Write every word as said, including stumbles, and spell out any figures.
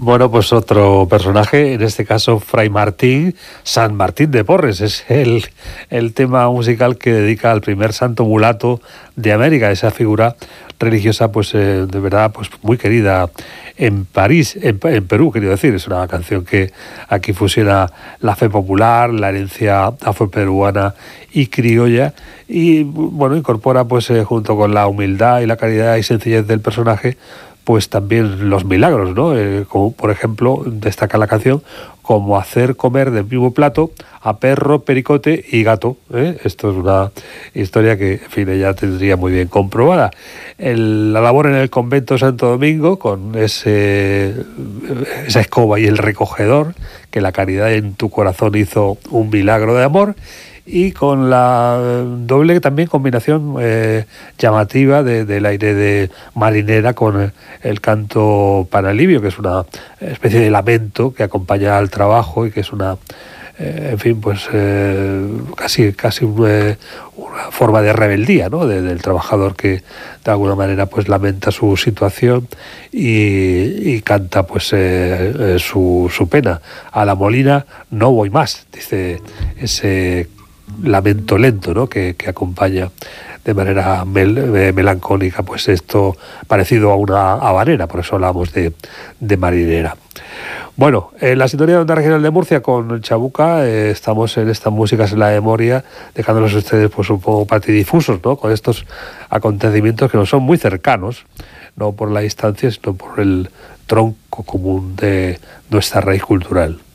Bueno, pues otro personaje, en este caso Fray Martín, San Martín de Porres, es el, el tema musical que dedica al primer santo mulato de América, esa figura religiosa, pues eh, de verdad, pues muy querida en París, en, en Perú, quería decir. Es una canción que aquí fusiona la fe popular, la herencia afroperuana y criolla, y bueno, incorpora pues eh, junto con la humildad y la caridad y sencillez del personaje, pues también los milagros, ¿no? Eh, como por ejemplo, destaca la canción como hacer comer del mismo plato a perro, pericote y gato, ¿eh? Esto es una historia que, en fin, ella tendría muy bien comprobada. El, la labor en el convento Santo Domingo, con ese, esa escoba y el recogedor, que la caridad en tu corazón hizo un milagro de amor, y con la doble también combinación eh, llamativa de, del aire de marinera con el, el canto panalivio, que es una especie de lamento que acompaña al trabajo y que es una, eh, en fin, pues eh, casi, casi un, eh, una forma de rebeldía, ¿no? de, del trabajador que de alguna manera pues lamenta su situación y, y canta pues eh, eh, su, su pena. A la molina no voy más, dice ese lamento lento, ¿no? que, que acompaña de manera mel, eh, melancólica pues esto parecido a una habanera, por eso hablamos de, de marinera. Bueno, en la sintonía de Onda Regional de Murcia con Chabuca eh, estamos en estas músicas en la memoria, dejándolos ustedes pues un poco patidifusos, ¿no? Con estos acontecimientos que nos son muy cercanos, no por la distancia, sino por el tronco común de nuestra raíz cultural.